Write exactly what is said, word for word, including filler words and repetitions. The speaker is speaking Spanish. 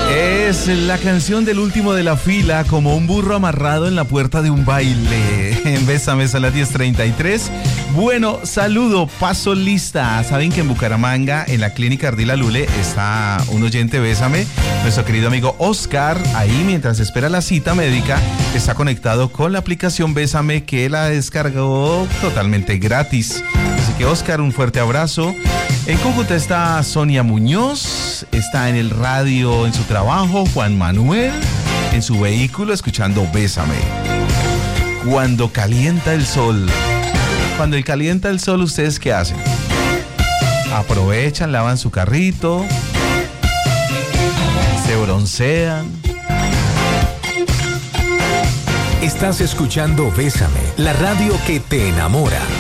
Es la canción del último de la fila, como un burro amarrado en la puerta de un baile. En Bésame a las diez treinta y tres. Bueno, saludo, paso lista. Saben que en Bucaramanga, en la clínica Ardila Lule, está un oyente Bésame, nuestro querido amigo Oscar. Ahí, mientras espera la cita médica, está conectado con la aplicación Bésame, que la descargó totalmente gratis. Así que, Oscar, un fuerte abrazo. En Cúcuta está Sonia Muñoz, está en el radio en su trabajo, Juan Manuel, en su vehículo escuchando Bésame. Cuando calienta el sol, cuando el calienta el sol, ¿ustedes qué hacen? Aprovechan, lavan su carrito, se broncean. Estás escuchando Bésame, la radio que te enamora.